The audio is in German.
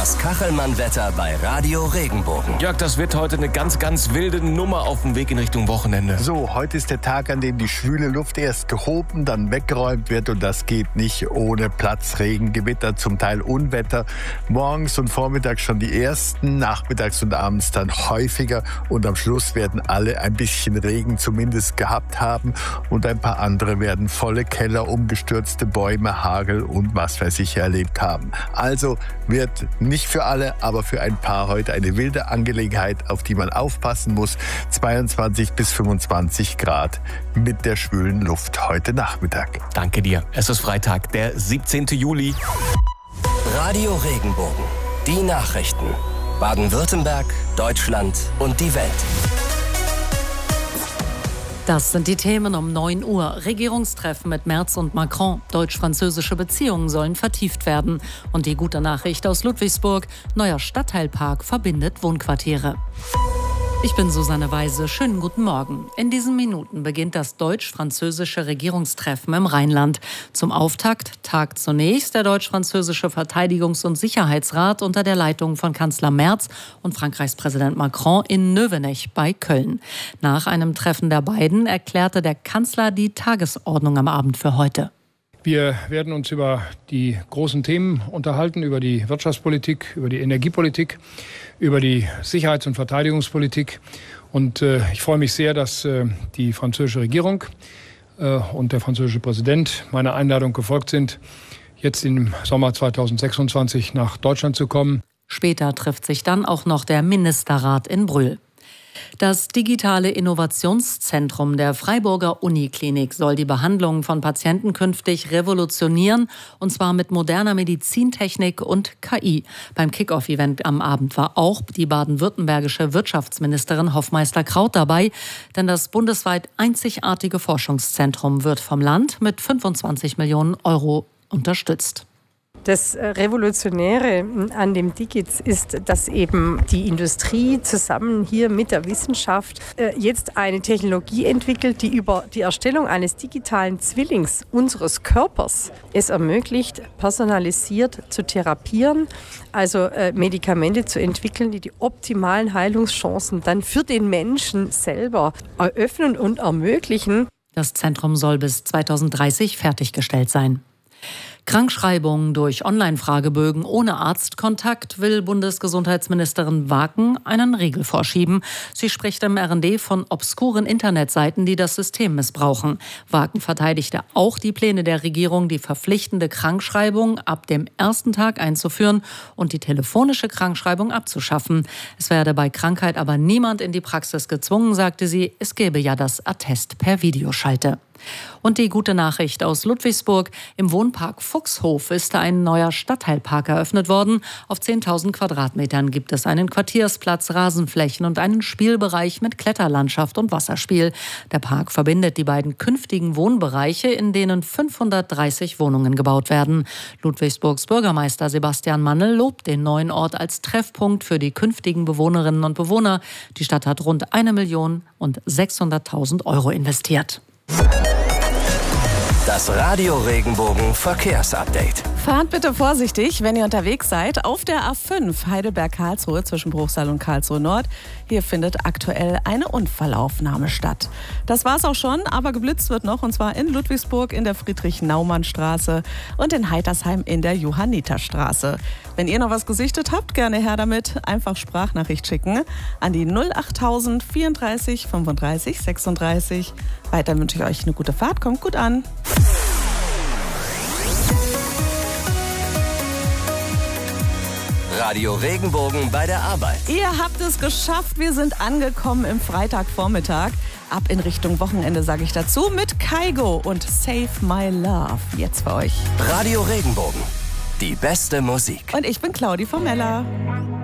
Das Kachelmann-Wetter bei Radio Regenbogen. Jörg, das wird heute eine ganz, ganz wilde Nummer auf dem Weg in Richtung Wochenende. So, heute ist der Tag, an dem die schwüle Luft erst gehoben, dann weggeräumt wird. Und das geht nicht ohne Platzregen, Gewitter, zum Teil Unwetter. Morgens und vormittags schon die ersten, nachmittags und abends dann häufiger. Und am Schluss werden alle ein bisschen Regen zumindest gehabt haben. Und ein paar andere werden volle Keller, umgestürzte Bäume, Hagel und was weiß ich erlebt haben. Also wird nicht für alle, aber für ein paar heute eine wilde Angelegenheit, auf die man aufpassen muss. 22 bis 25 Grad mit der schwülen Luft heute Nachmittag. Danke dir. Es ist Freitag, der 17. Juli. Radio Regenbogen. Die Nachrichten. Baden-Württemberg, Deutschland und die Welt. Das sind die Themen um 9 Uhr. Regierungstreffen mit Merz und Macron. Deutsch-französische Beziehungen sollen vertieft werden. Und die gute Nachricht aus Ludwigsburg. Neuer Stadtteilpark verbindet Wohnquartiere. Ich bin Susanne Weise. Schönen guten Morgen. In diesen Minuten beginnt das deutsch-französische Regierungstreffen im Rheinland. Zum Auftakt tagt zunächst der deutsch-französische Verteidigungs- und Sicherheitsrat unter der Leitung von Kanzler Merz und Frankreichs Präsident Macron in Növenech bei Köln. Nach einem Treffen der beiden erklärte der Kanzler die Tagesordnung am Abend für heute. Wir werden uns über die großen Themen unterhalten, über die Wirtschaftspolitik, über die Energiepolitik, über die Sicherheits- und Verteidigungspolitik. Und ich freue mich sehr, dass die französische Regierung und der französische Präsident meiner Einladung gefolgt sind, jetzt im Sommer 2026 nach Deutschland zu kommen. Später trifft sich dann auch noch der Ministerrat in Brühl. Das digitale Innovationszentrum der Freiburger Uniklinik soll die Behandlung von Patienten künftig revolutionieren, und zwar mit moderner Medizintechnik und KI. Beim Kick-Off-Event am Abend war auch die baden-württembergische Wirtschaftsministerin Hoffmeister-Kraut dabei, denn das bundesweit einzigartige Forschungszentrum wird vom Land mit 25 Millionen Euro unterstützt. Das Revolutionäre an dem Digits ist, dass eben die Industrie zusammen hier mit der Wissenschaft jetzt eine Technologie entwickelt, die über die Erstellung eines digitalen Zwillings unseres Körpers es ermöglicht, personalisiert zu therapieren, also Medikamente zu entwickeln, die die optimalen Heilungschancen dann für den Menschen selber eröffnen und ermöglichen. Das Zentrum soll bis 2030 fertiggestellt sein. Krankschreibungen durch Online-Fragebögen ohne Arztkontakt will Bundesgesundheitsministerin Waken einen Riegel vorschieben. Sie spricht im RND von obskuren Internetseiten, die das System missbrauchen. Waken verteidigte auch die Pläne der Regierung, die verpflichtende Krankschreibung ab dem ersten Tag einzuführen und die telefonische Krankschreibung abzuschaffen. Es werde bei Krankheit aber niemand in die Praxis gezwungen, sagte sie. Es gäbe ja das Attest per Videoschalte. Und die gute Nachricht aus Ludwigsburg. Im Wohnpark Fuchshof ist ein neuer Stadtteilpark eröffnet worden. Auf 10.000 Quadratmetern gibt es einen Quartiersplatz, Rasenflächen und einen Spielbereich mit Kletterlandschaft und Wasserspiel. Der Park verbindet die beiden künftigen Wohnbereiche, in denen 530 Wohnungen gebaut werden. Ludwigsburgs Bürgermeister Sebastian Mannel lobt den neuen Ort als Treffpunkt für die künftigen Bewohnerinnen und Bewohner. Die Stadt hat rund 1.600.000 Euro investiert. Das Radio Regenbogen Verkehrsupdate. Fahrt bitte vorsichtig, wenn ihr unterwegs seid. Auf der A5 Heidelberg-Karlsruhe zwischen Bruchsal und Karlsruhe Nord. Hier findet aktuell eine Unfallaufnahme statt. Das war's auch schon, aber geblitzt wird noch, und zwar in Ludwigsburg in der Friedrich-Naumann-Straße und in Heitersheim in der Johanniterstraße. Wenn ihr noch was gesichtet habt, gerne her damit. Einfach Sprachnachricht schicken an die 08000 34 35 36. Weiter wünsche ich euch eine gute Fahrt. Kommt gut an. Radio Regenbogen bei der Arbeit. Ihr habt es geschafft. Wir sind angekommen im Freitagvormittag. Ab in Richtung Wochenende, sage ich dazu, mit Kygo und Save My Love. Jetzt für euch. Radio Regenbogen. Die beste Musik. Und ich bin Claudi Formella.